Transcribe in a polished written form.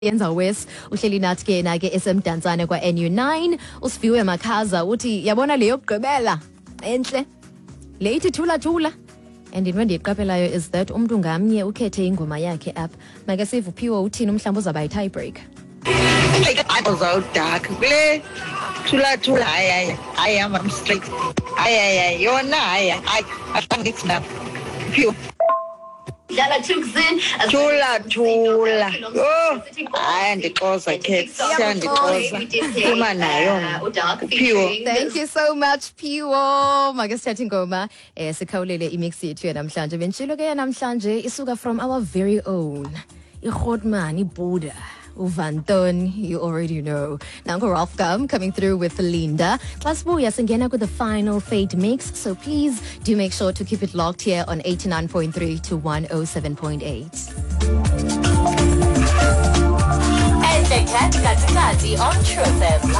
yenza wes uhleli nathi ke na ke esemdantsane kwa NU9 usiviwe Makhaza uthi yabona le yokugqibela enhle le ithi thula and into endiyiqaphelayo is that umuntu ngamnye ukhethe ingoma yakhe apha make sivuphiwe uthini mhlawumbe uzaba yi-tie breaker. Like dark kule thula hayi I'm straight hayi yona hayi I think it's now phew thula oh hayi ndixoza khe siyandixoza kuma nayo uphiwo. Thank you so much Phiwo. Make sithathe ingoma sikhawulele imix yethu yanamhlanje bentshilo ke yanamhlanje isuka from our very own iGodman iBuddha Uvanton, you already know. Nango Ralph Gum coming through with Linda. Plus buya singena with the final fate mix. So please do make sure to keep it locked here on 89.3 to 107.8. And the Cat on True FM.